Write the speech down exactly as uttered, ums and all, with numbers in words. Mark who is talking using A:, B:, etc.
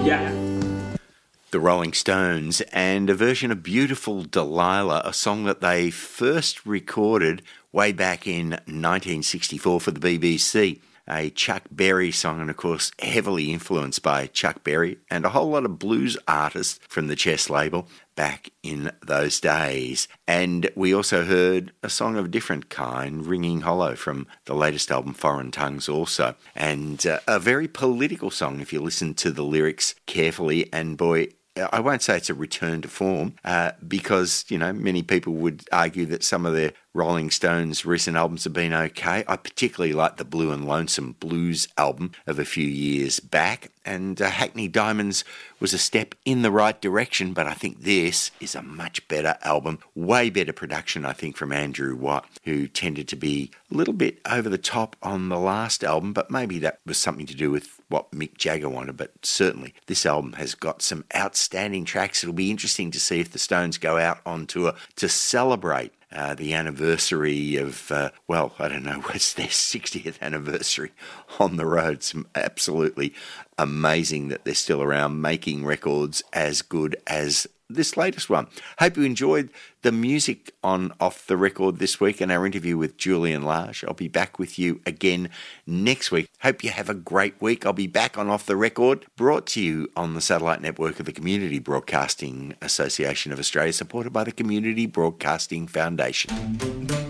A: Yeah.
B: The Rolling Stones, and a version of Beautiful Delilah, a song that they first recorded way back in nineteen sixty-four for the B B C. A Chuck Berry song, and of course heavily influenced by Chuck Berry and a whole lot of blues artists from the Chess label back in those days. And we also heard a song of a different kind, Ringing Hollow, from the latest album Foreign Tongues also. And uh, a very political song if you listen to the lyrics carefully, and boy, I won't say it's a return to form uh, because, you know, many people would argue that some of the Rolling Stones' recent albums have been okay. I particularly like the Blue and Lonesome Blues album of a few years back, and uh, Hackney Diamonds was a step in the right direction, but I think this is a much better album, way better production, I think, from Andrew Watt, who tended to be a little bit over the top on the last album, but maybe that was something to do with what Mick Jagger wanted. But certainly this album has got some outstanding tracks. It'll be interesting to see if the Stones go out on tour to celebrate Uh, the anniversary of, uh, well, I don't know, what's their sixtieth anniversary on the road. It's absolutely amazing that they're still around making records as good as this latest one. Hope you enjoyed the music on Off the Record this week and our interview with Julian Lage. I'll be back with you again next week. Hope you have a great week. I'll be back on Off the Record, brought to you on the satellite network of the Community Broadcasting Association of Australia, supported by the Community Broadcasting Foundation.